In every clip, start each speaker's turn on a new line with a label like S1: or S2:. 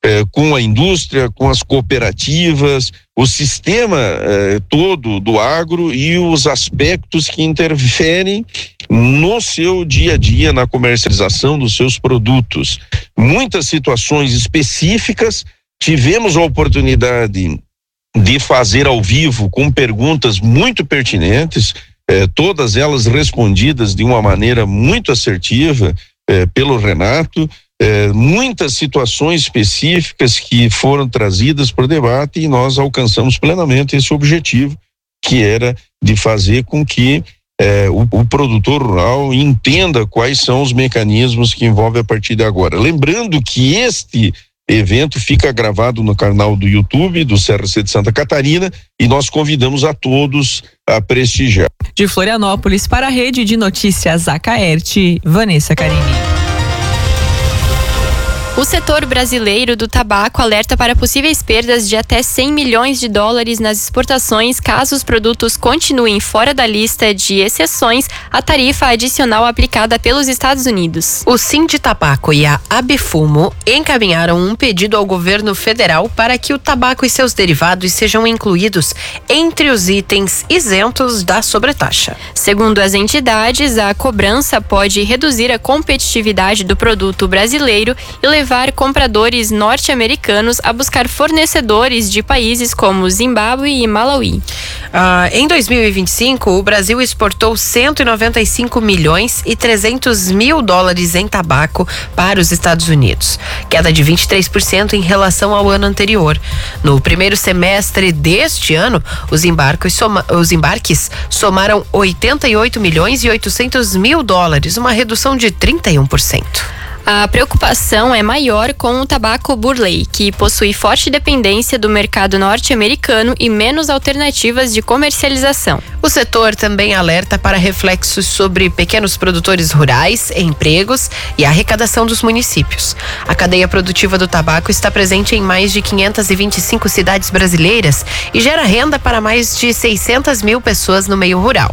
S1: com a indústria, com as cooperativas, o sistema todo do agro e os aspectos que interferem no seu dia a dia, na comercialização dos seus produtos. Muitas situações específicas, tivemos a oportunidade de fazer ao vivo com perguntas muito pertinentes, todas elas respondidas de uma maneira muito assertiva pelo Renato. Muitas situações específicas que foram trazidas para o debate e nós alcançamos plenamente esse objetivo, que era de fazer com que o produtor rural entenda quais são os mecanismos que envolvem a partir de agora. Lembrando que este evento fica gravado no canal do YouTube do CRC de Santa Catarina e nós convidamos a todos a prestigiar.
S2: De Florianópolis para a Rede de Notícias Acaerte, Vanessa Carini.
S3: O setor brasileiro do tabaco alerta para possíveis perdas de até 100 milhões de dólares nas exportações caso os produtos continuem fora da lista de exceções à tarifa adicional aplicada pelos Estados Unidos.
S4: O Sinditabaco e a Abefumo encaminharam um pedido ao governo federal para que o tabaco e seus derivados sejam incluídos entre os itens isentos da sobretaxa.
S3: Segundo as entidades, a cobrança pode reduzir a competitividade do produto brasileiro e levar compradores norte-americanos a buscar fornecedores de países como Zimbábue e Malawi.
S4: Em 2025, o Brasil exportou 195 milhões e 300 mil dólares em tabaco para os Estados Unidos, queda de 23% em relação ao ano anterior. No primeiro semestre deste ano, os embarques somaram 88 milhões e 800 mil dólares, uma redução de 31%.
S3: A preocupação é maior com o tabaco Burley, que possui forte dependência do mercado norte-americano e menos alternativas de comercialização.
S4: O setor também alerta para reflexos sobre pequenos produtores rurais, empregos e a arrecadação dos municípios. A cadeia produtiva do tabaco está presente em mais de 525 cidades brasileiras e gera renda para mais de 600 mil pessoas no meio rural.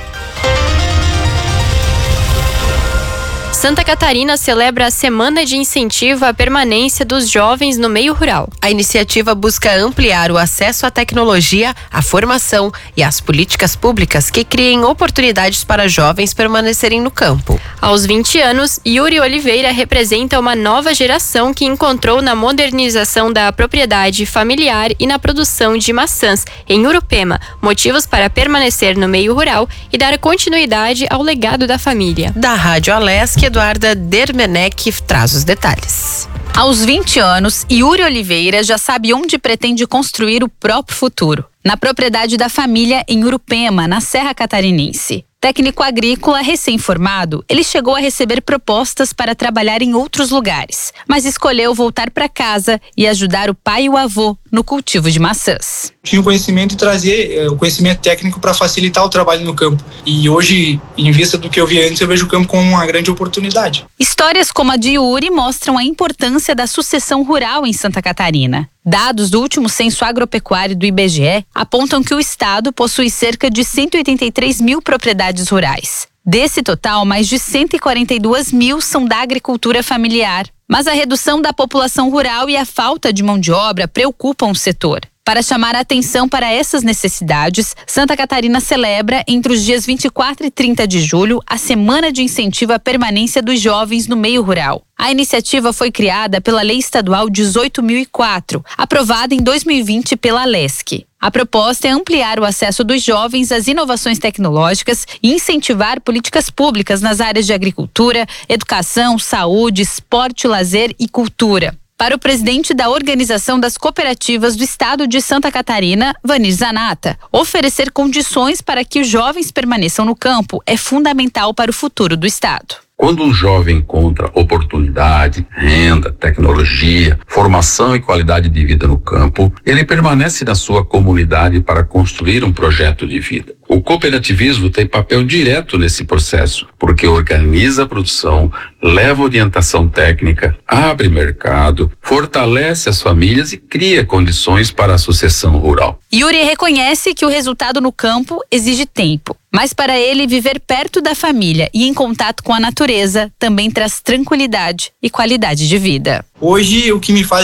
S3: Santa Catarina celebra a Semana de Incentivo à Permanência dos Jovens no Meio Rural.
S4: A iniciativa busca ampliar o acesso à tecnologia, à formação e às políticas públicas que criem oportunidades para jovens permanecerem no campo.
S3: Aos 20 anos, Yuri Oliveira representa uma nova geração que encontrou na modernização da propriedade familiar e na produção de maçãs em Urupema motivos para permanecer no meio rural e dar continuidade ao legado da família.
S4: Da Rádio Alesc, Eduarda Dermenech traz os detalhes.
S5: Aos 20 anos, Yuri Oliveira já sabe onde pretende construir o próprio futuro. Na propriedade da família em Urupema, na Serra Catarinense. Técnico agrícola recém-formado, ele chegou a receber propostas para trabalhar em outros lugares, mas escolheu voltar para casa e ajudar o pai e o avô no cultivo de maçãs.
S6: Tinha o conhecimento e trazer o conhecimento técnico para facilitar o trabalho no campo. E hoje, em vista do que eu vi antes, eu vejo o campo como uma grande oportunidade.
S5: Histórias como a de Yuri mostram a importância da sucessão rural em Santa Catarina. Dados do último censo agropecuário do IBGE apontam que o estado possui cerca de 183 mil propriedades rurais. Desse total, mais de 142 mil são da agricultura familiar. Mas a redução da população rural e a falta de mão de obra preocupam o setor. Para chamar a atenção para essas necessidades, Santa Catarina celebra, entre os dias 24 e 30 de julho, a Semana de Incentivo à Permanência dos Jovens no Meio Rural. A iniciativa foi criada pela Lei Estadual 18.004, aprovada em 2020 pela Alesc. A proposta é ampliar o acesso dos jovens às inovações tecnológicas e incentivar políticas públicas nas áreas de agricultura, educação, saúde, esporte, lazer e cultura. Para o presidente da Organização das Cooperativas do Estado de Santa Catarina, Vanir Zanata, oferecer condições para que os jovens permaneçam no campo é fundamental para o futuro do estado.
S7: Quando um jovem encontra oportunidade, renda, tecnologia, formação e qualidade de vida no campo, ele permanece na sua comunidade para construir um projeto de vida. O cooperativismo tem papel direto nesse processo, porque organiza a produção, leva orientação técnica, abre mercado, fortalece as famílias e cria condições para a sucessão rural.
S5: Yuri reconhece que o resultado no campo exige tempo. Mas para ele, viver perto da família e em contato com a natureza também traz tranquilidade e qualidade de vida.
S6: Hoje, o que me faz